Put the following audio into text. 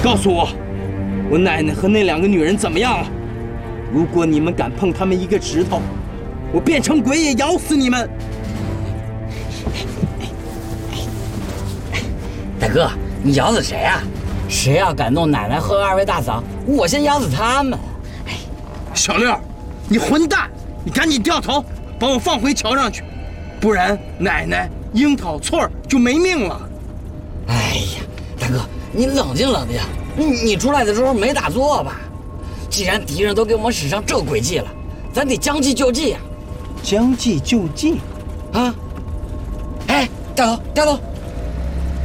告诉我，我奶奶和那2个女人怎么样了？如果你们敢碰她们一个指头，我变成鬼也咬死你们！ 大哥，你咬死谁啊？谁要敢动奶奶和2位大嫂，我先咬死他们！ 小六，你混蛋！你赶紧掉头，把我放回桥上去，不然奶奶、樱桃、翠儿就没命了。 哎呀，大哥，你冷静冷静，你出来的时候没打错吧？既然敌人都给我们使上这诡计了，咱得将计就计呀！ 将计就计？ 啊！哎，掉头，掉头！